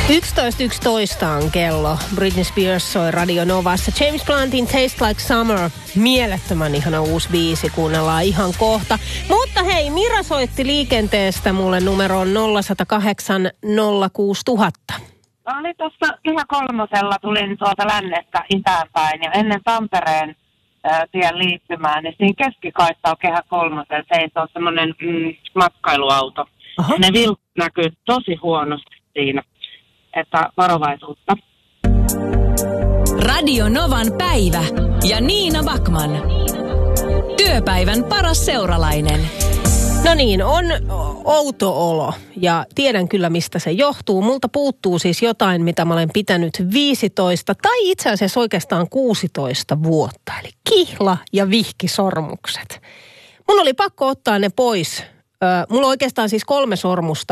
11.11 on kello. Britney Spears soi Radio Novassa. James Blunt'in Taste Like Summer. Mielettömän ihana uusi biisi. Kuunnellaan ihan kohta. Mutta hei, Mira soitti liikenteestä mulle numeroon 0108 06000. Oli tuossa Kehä Kolmosella, tulin tuolta lännestä itään ja ennen Tampereen tien liittymään, niin siinä keskikaistalla Kehä Kolmosella seisoo semmoinen matkailuauto. Aha. Ne vilkut näkyy tosi huonosti siinä, että varovaisuutta. Radio Novan päivä ja Niina Backman. Työpäivän paras seuralainen. No niin, on outo olo ja tiedän kyllä mistä se johtuu. Multa puuttuu siis jotain, mitä mä olen pitänyt 15 tai itse asiassa oikeastaan 16 vuotta. Eli kihla- ja vihkisormukset. Mun oli pakko ottaa ne pois. Mulla on oikeastaan siis 3 sormusta.